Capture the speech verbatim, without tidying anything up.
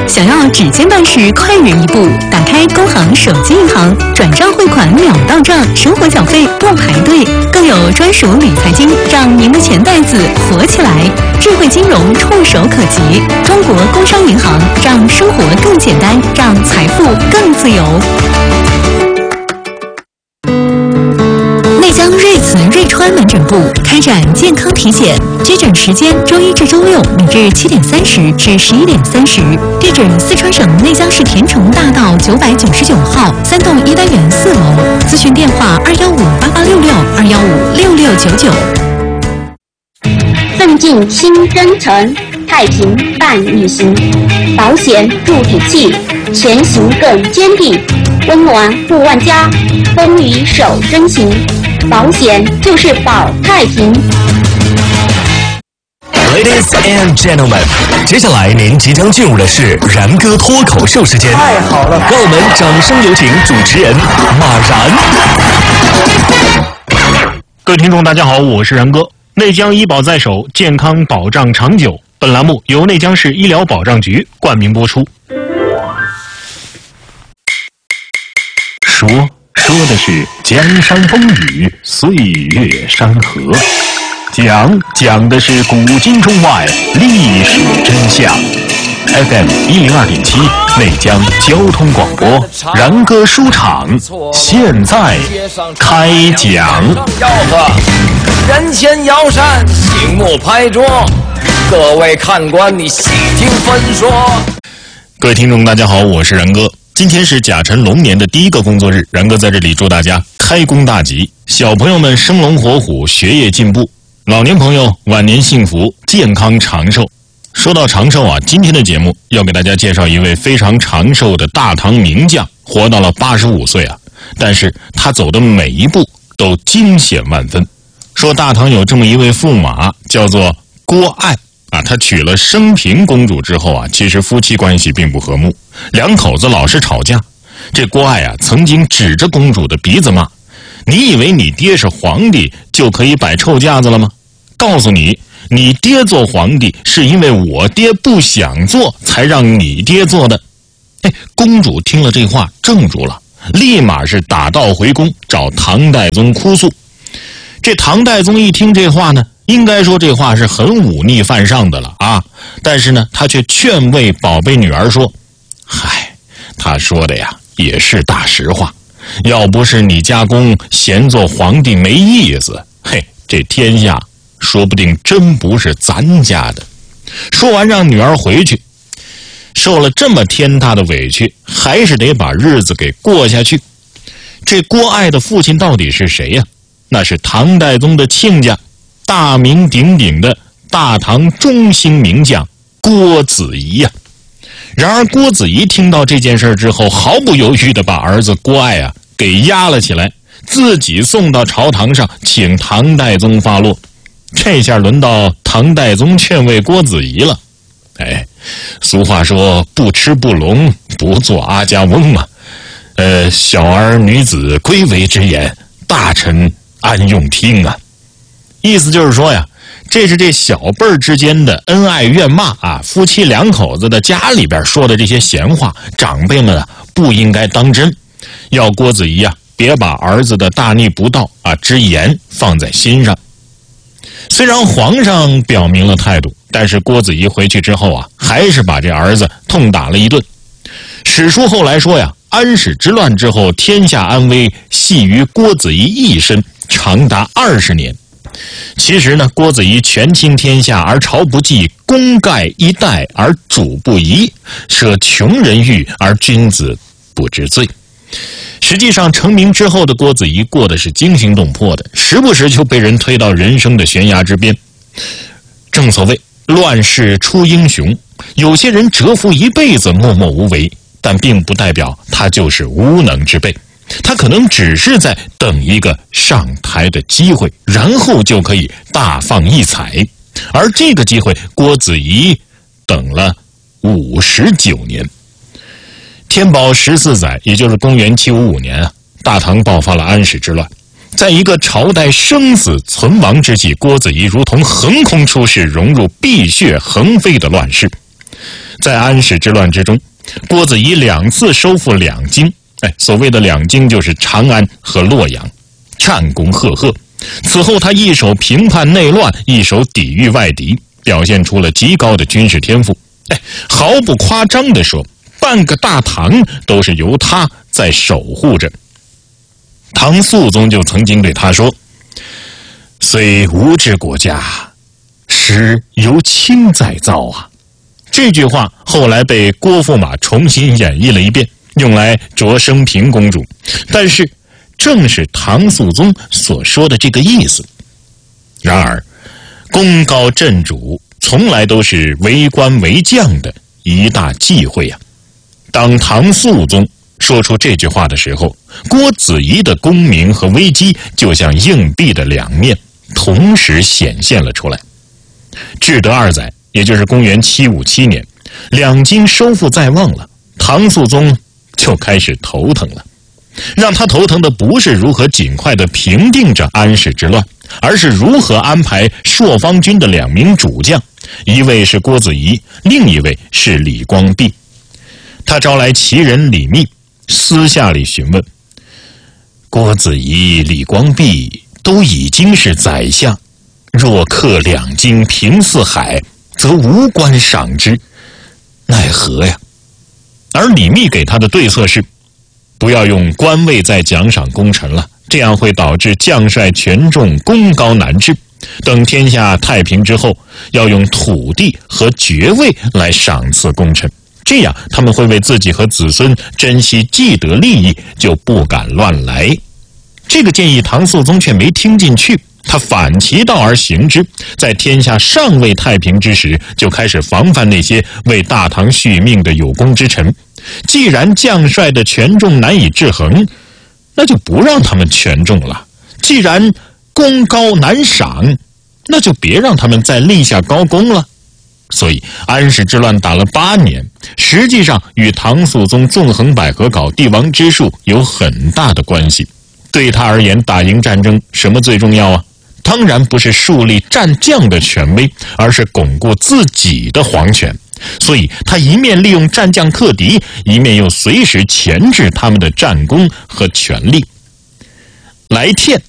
想要指尖办事快人一步，打开工行手机银行，转账汇款秒到账，生活缴费不排队，更有专属理财金，让您的钱袋子活起来。智慧金融触手可及，中国工商银行让生活更简单，让财富更自由。内江瑞慈瑞川门诊部开展健康体检，接诊时间周一至周六每日七点三十至十一点三十，地址四川省内江市田城大道九百九十九号三栋一单元四楼，咨询电话二幺五八八六六二幺五六六九九。 奋进新征程，太平伴你行，保险助底气，前行更坚定，温暖护万家，风雨守真情，保险就是保太平。 Ladies and gentlemen， 接下来您即将进入的是然哥脱口秀时间。 太好了， 让我们掌声有请主持人马然。 各位听众，大家好，我是然哥。内江医保在手，健康保障长久。本栏目由内江市医疗保障局冠名播出。说说的是江山风雨，岁月山河。讲讲的是古今中外历史真相。F M 一零二点七，内江交通广播，然哥书场，现在开讲。 吆喝，人前摇扇，醒目拍桌，各位看官，你细听分说。 各位听众，大家好，我是然哥。今天是甲辰龙年的第一个工作日，然哥在这里祝大家开工大吉，小朋友们生龙活虎，学业进步。老年朋友晚年幸福，健康长寿。说到长寿啊，今天的节目要给大家介绍一位非常长寿的大唐名将，活到了八十五岁啊，但是他走的每一步都惊险万分。说大唐有这么一位驸马，叫做郭爱啊，他娶了升平公主之后啊，其实夫妻关系并不和睦，两口子老是吵架。这郭爱啊，曾经指着公主的鼻子骂：“你以为你爹是皇帝就可以摆臭架子了吗？告诉你，你爹做皇帝是因为我爹不想做，才让你爹做的。”哎，公主听了这话怔住了，立马是打道回宫找唐代宗哭诉。这唐代宗一听这话呢，应该说这话是很忤逆犯上的了啊，但是呢，他却劝慰宝贝女儿说：“嗨，他说的呀也是大实话，要不是你家公嫌做皇帝没意思，嘿，这天下说不定真不是咱家的。”说完让女儿回去，受了这么天大的委屈，还是得把日子给过下去。这郭爱的父亲到底是谁呀？那是唐代宗的亲家，大名鼎鼎的大唐中兴名将郭子仪呀。然而郭子仪听到这件事之后，毫不犹豫地把儿子郭爱啊给押了起来，自己送到朝堂上，请唐代宗发落。这下轮到唐代宗劝慰郭子仪了。哎，俗话说不吃不聋，不做阿家翁嘛。呃，小儿女子归为之言，大臣安用听啊。意思就是说呀，这是这小辈儿之间的恩爱怨骂啊，夫妻两口子的家里边说的这些闲话，长辈们啊不应该当真，要郭子仪啊别把儿子的大逆不道啊之言放在心上。虽然皇上表明了态度，但是郭子仪回去之后啊，还是把这儿子痛打了一顿。史书后来说呀，安史之乱之后，天下安危系于郭子仪一身，长达二十年。其实呢，郭子仪权倾天下而朝不忌，功盖一代而主不疑，舍穷人欲而君子不知罪。实际上成名之后的郭子仪过的是惊心动魄的，时不时就被人推到人生的悬崖之边。正所谓乱世出英雄，有些人蛰伏一辈子默默无为，但并不代表他就是无能之辈，他可能只是在等一个上台的机会，然后就可以大放异彩。而这个机会，郭子仪等了五十九年。天宝十四载，也就是公元七五五年啊，大唐爆发了安史之乱。在一个朝代生死存亡之际，郭子仪如同横空出世，融入碧血横飞的乱世。 在安史之乱之中，郭子仪两次收复两京，哎，所谓的两京就是长安和洛阳，战功赫赫。此后他一手平叛内乱，一手抵御外敌，表现出了极高的军事天赋。哎，毫不夸张地说，半个大唐都是由他在守护着。唐肃宗就曾经对他说：“虽无之国家，实由卿再造啊。”这句话后来被郭驸马重新演绎了一遍，用来擢升平公主。但是正是唐肃宗所说的这个意思。然而功高震主从来都是为官为将的一大忌讳啊。当唐肃宗说出这句话的时候，郭子仪的功名和危机就像硬币的两面同时显现了出来。至德二载，也就是公元七五七年，两京收复在望了，唐肃宗就开始头疼了。让他头疼的不是如何尽快地平定这安史之乱，而是如何安排朔方军的两名主将，一位是郭子仪，另一位是李光弼。他招来奇人李密，私下里询问：郭子仪、李光弼都已经是宰相，若克两京平四海，则无官赏之，奈何呀？而李密给他的对策是：不要用官位在奖赏功臣了，这样会导致将帅权重，功高难治。等天下太平之后，要用土地和爵位来赏赐功臣，这样他们会为自己和子孙珍惜既得利益，就不敢乱来。这个建议唐肃宗却没听进去，他反其道而行之，在天下尚未太平之时，就开始防范那些为大唐续命的有功之臣。既然将帅的权重难以制衡，那就不让他们权重了；既然功高难赏，那就别让他们再立下高功了。所以安史之乱打了八年，实际上与唐肃宗纵横捭阖搞帝王之术有很大的关系。对他而言，打赢战争什么最重要啊？当然不是树立战将的权威，而是巩固自己的皇权。所以他一面利用战将克敌，一面又随时钳制他们的战功和权力。来天